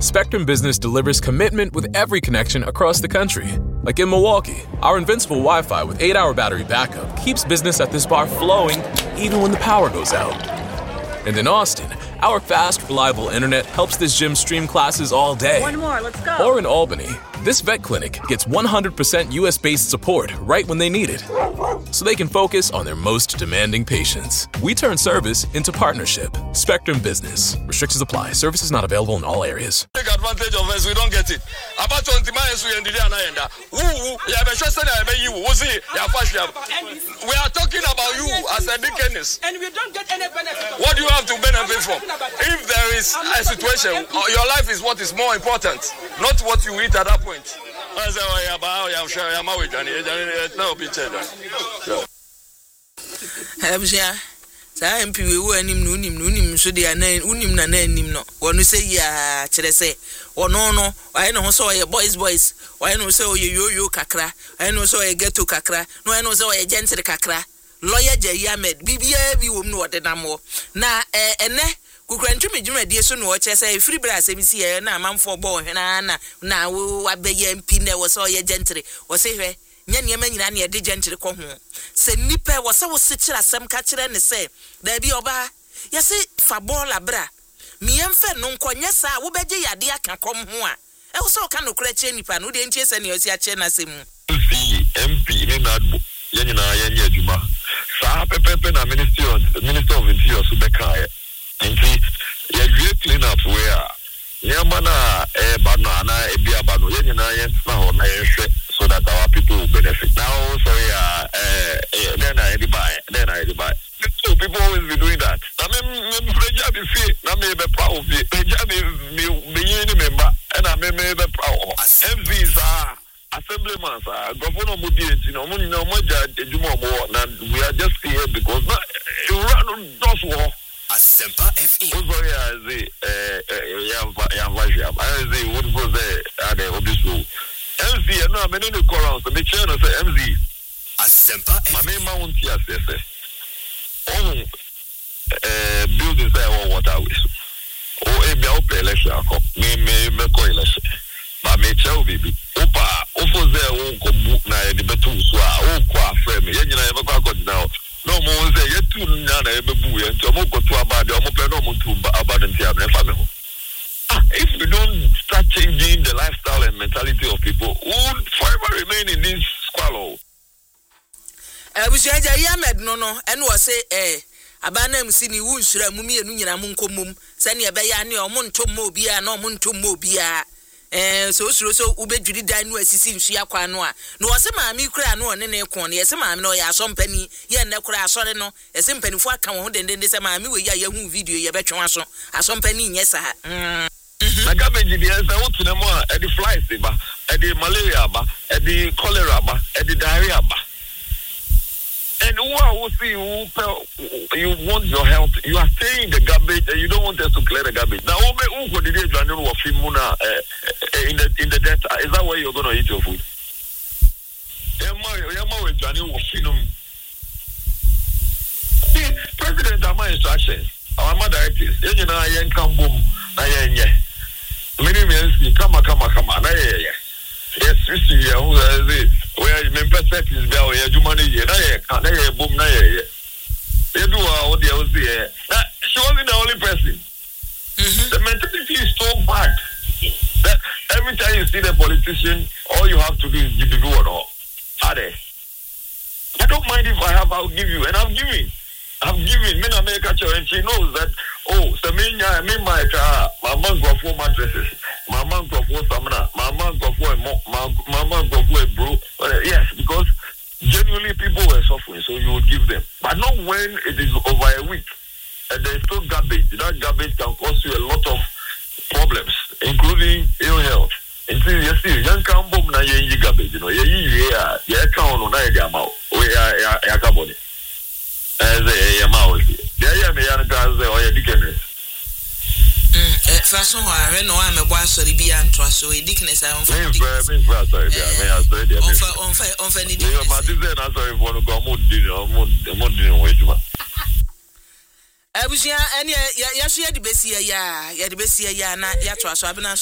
Spectrum Business delivers commitment with every connection across the country. Like in Milwaukee, our invincible Wi-Fi with 8-hour battery backup keeps business at this bar flowing even when the power goes out. And in Austin, our fast, reliable internet helps this gym stream classes all day. One more, let's go. Or in Albany, this vet clinic gets 100% US-based support right when they need it, so they can focus on their most demanding patients. We turn service into partnership. Spectrum Business. Restrictions apply. Services not available in all areas. Take advantage of us, we don't get it. About 20 miles, we are talking about you as a deaconess. And we don't get any benefit. What do you have to benefit from? If there is a situation, your life is what is more important, not what you eat at that point. Sa MP we wo anim no nim so de anan unim na anim no wonu say ya kire say wono no aye no so ye boys aye no say oye yoyo kakra aye no so ye ghetto kakra no aye no so ye gentle kakra lawyer Jay Ahmed bibia bi wom no odedam wo na ene kukrantwe medwumadie so no che say free bra asem si ye na amamfo bo hwena na wo abeye MP na wo so ye gentle wo say hwe nyane nyina na ye de gentle ko ho se nipa wo se wo se kira asem ka kire ne se da bi oba ye se fa bola bra miemfe no nkonye sa wo beje yade aka kom ho a e wo se o ka no kura che nipa no de ntie se ne o si a che na asem MP ne nadbo ye nyina ye nya adwuma sa pepepe na minister of interior so be kai enti ye great clean up where nyama na bana na ebia bano ye nyina ye na ho na ye hwe so that our people will benefit. Now, sorry, then I buy. So people always be doing that. I mean, Preja be free. I may be proud of it. Preja be member, and I may be proud of it. MPs are assemblymen, governor Mudi, we are just here because you run those war. Asempa FE. Also, what was the MZ, no, I'm in the corral, so the channel say MZ. Asempa My main mount here says, oh, buildings there or what I wish. Oh, a bell pay election, me call election. But me tell baby, Opa, offers there won't come na the betul so oh, qua frame, you never got now. No more say, yet two nana, a boo, and to moko to about the Omopeno about the family. If we don't start changing the lifestyle and mentality of people, who will forever remain in this squalor. Jay Ahmed no, and was say, Abana Msini Wunsura Mumi and Nina Munkomum, Sanya Bayani or Monto Mobia, no Monto Mobia. So Ube Judy Dino as he seems Shiaquanoa. No, as a mammy cry no one in a corner, yes, a man, no, ya some penny, ya no cry, sorry, no, a some penny for account, and then there's a mammy with ya video, ya bet you a some penny, yes, I got me the answer to the more at the fly saber, at the malaria, at the cholera, at the diarrhea. And who will see you want your health, you are staying in the garbage and you don't want us to clear the garbage. Now, who did you join of Fimuna in the death? Is that where you're going to eat your food? President, are my instructions. Our mother directives. You know, I can't boom. Many men see, come on. Yes, we see where men perspectives there, where you money, boom, they do what they will say. She wasn't the only person. The mentality is so bad that every time you see the politician, all you have to do is give the word or are they? I don't mind if I'll give you, and I'm giving. Me na make a and she knows that. Oh, so me my car, my man go for mattresses, my man go for samana, my man go for my man go for a bro. Yes, because genuinely people were suffering, so you would give them. But not when it is over a week and there's still garbage. That garbage can cause you a lot of problems, including ill health. Until you see, young Cambo na ye garbage, you know, ye count on the amount. We are as a mouse. There are young guys or a deaconess. First one, I know I'm a boy, so the be and trust so a deaconess. I'm sorry. I was ya, and yes, you had the best year, ya, the best year, not yet, so I've been